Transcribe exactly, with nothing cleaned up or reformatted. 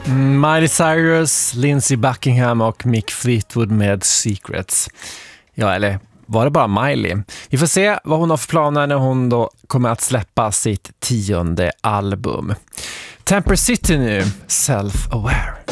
Mm, Miley Cyrus, Lindsey Buckingham och Mick Fleetwood med Secrets. Ja, eller var det bara Miley? Vi får se vad hon har för planer när hon då kommer att släppa sitt tionde album. Temper City nu, Self-Aware.